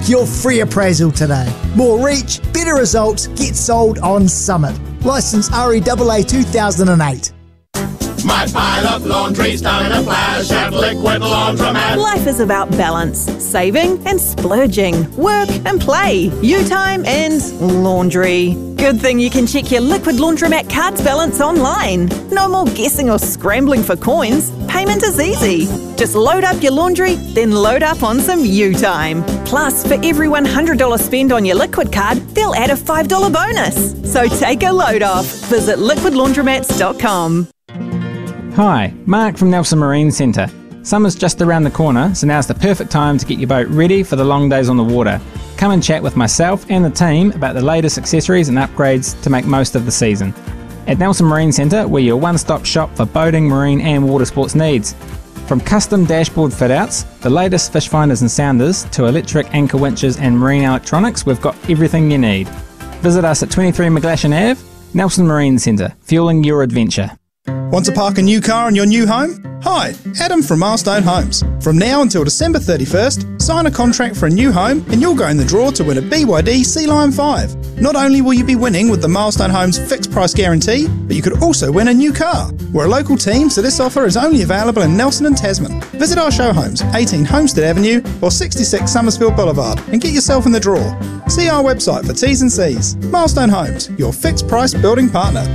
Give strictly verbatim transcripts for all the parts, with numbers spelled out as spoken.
Book your free appraisal today. More reach, better results, get sold on Summit. Licence R E A A two thousand eight. My pile of laundry's done in a flash at Liquid Laundromat. Life is about balance, saving and splurging, work and play, you time and laundry. Good thing you can check your Liquid Laundromat cards balance online. No more guessing or scrambling for coins. Payment is easy. Just load up your laundry, then load up on some you time. Plus, for every one hundred dollars spend on your Liquid card, they'll add a five dollars bonus. So take a load off. Visit liquid laundromats dot com. Hi, Mark from Nelson Marine Centre. Summer's just around the corner, so now's the perfect time to get your boat ready for the long days on the water. Come and chat with myself and the team about the latest accessories and upgrades to make most of the season. At Nelson Marine Centre, we're your one-stop shop for boating, marine and water sports needs. From custom dashboard fit-outs, the latest fish finders and sounders, to electric anchor winches and marine electronics, we've got everything you need. Visit us at twenty-three McGlashan Avenue, Nelson Marine Centre, fueling your adventure. Want to park a new car in your new home? Hi, Adam from Milestone Homes. From now until December thirty-first, sign a contract for a new home and you'll go in the draw to win a B Y D Sea Lion five. Not only will you be winning with the Milestone Homes fixed price guarantee, but you could also win a new car. We're a local team, so this offer is only available in Nelson and Tasman. Visit our show homes, eighteen Homestead Avenue or sixty-six Summersfield Boulevard, and get yourself in the draw. See our website for T's and C's. Milestone Homes, your fixed price building partner.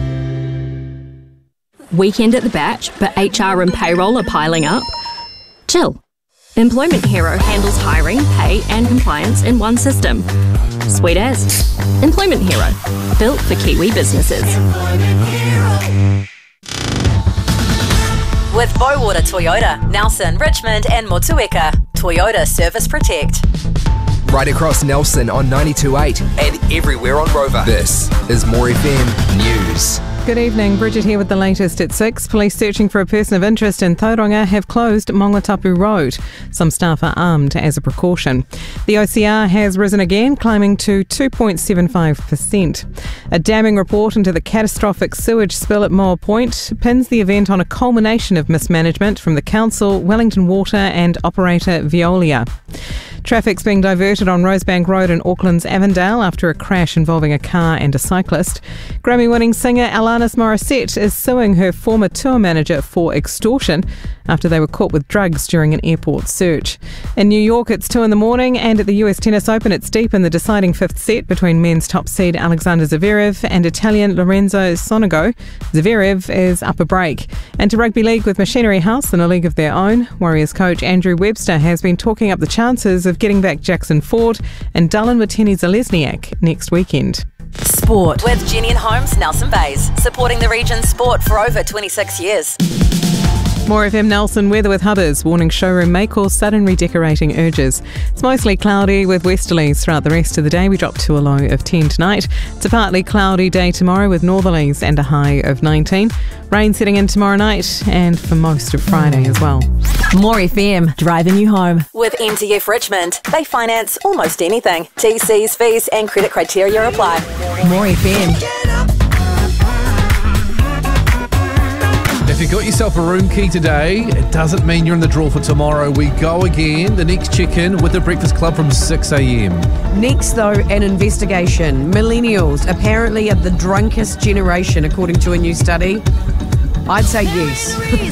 Weekend at the Batch, but H R and payroll are piling up? Chill. Employment Hero handles hiring, pay and compliance in one system. Sweet as. Employment Hero, built for Kiwi businesses. With Bowater Toyota, Nelson, Richmond and Motueka, Toyota Service Protect. Right across Nelson on ninety-two point eight and everywhere on Rover. This is More F M News. Good evening, Bridget here with the latest at six. Police searching for a person of interest in Tauranga have closed Mongatapu Road. Some staff are armed as a precaution. The O C R has risen again, climbing to two point seven five percent. A damning report into the catastrophic sewage spill at Moa Point pins the event on a culmination of mismanagement from the council, Wellington Water and operator Veolia. Traffic's being diverted on Rosebank Road in Auckland's Avondale after a crash involving a car and a cyclist. Grammy-winning singer Alanis Morissette is suing her former tour manager for extortion after they were caught with drugs during an airport search. In New York, it's two in the morning, and at the U S Tennis Open, it's deep in the deciding fifth set between men's top seed Alexander Zverev and Italian Lorenzo Sonego. Zverev is up a break. And to Rugby League with Machinery House in a league of their own, Warriors coach Andrew Webster has been talking up the chances of getting back Jackson Ford and Dylan Watene-Zalesniak next weekend. Sport with Jenny and Holmes, Nelson Bays, supporting the region's sport for over twenty-six years. More F M Nelson weather with Hubbers, warning showroom may cause sudden redecorating urges. It's mostly cloudy with westerlies throughout the rest of the day. We drop to a low of ten tonight. It's a partly cloudy day tomorrow with northerlies and a high of nineteen. Rain setting in tomorrow night and for most of Friday as well. More F M, driving you home. With M T F Richmond, they finance almost anything. T Cs, fees and credit criteria apply. More F M. If you got yourself a room key today, it doesn't mean you're in the draw for tomorrow. We go again. The next check-in with the Breakfast Club from six a.m. Next, though, an investigation. Millennials apparently are the drunkest generation, according to a new study. I'd say yes.